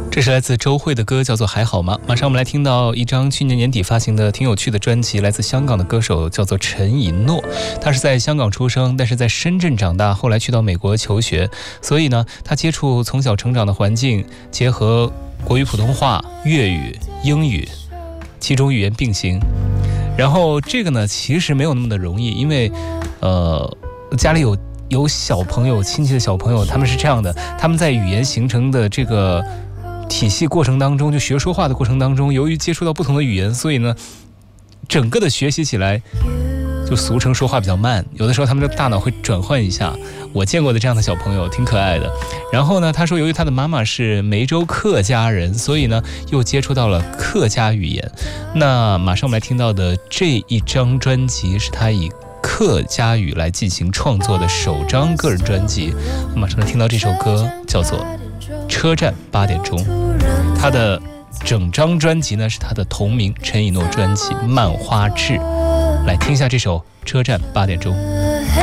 这是来自周蕙的歌，叫做还好吗。马上我们来听到一张去年年底发行的挺有趣的专辑，来自香港的歌手叫做陈以诺。他是在香港出生，但是在深圳长大，后来去到美国求学，所以呢他接触从小成长的环境，结合国语普通话、粤语、英语7种语言并行。然后这个呢其实没有那么的容易，因为家里有小朋友，亲戚的小朋友，他们是这样的，他们在语言形成的这个体系过程当中，就学说话的过程当中，由于接触到不同的语言，所以呢整个的学习起来就俗称说话比较慢，有的时候他们的大脑会转换一下。我见过的这样的小朋友挺可爱的。然后呢他说由于他的妈妈是梅州客家人，所以呢又接触到了客家语言。那马上我们来听到的这一张专辑是他以客家语来进行创作的首张个人专辑，马上来听到这首歌叫做车站8点钟。他的整张专辑呢是他的同名陈以诺专辑《漫花志》，来听一下这首车站8点钟。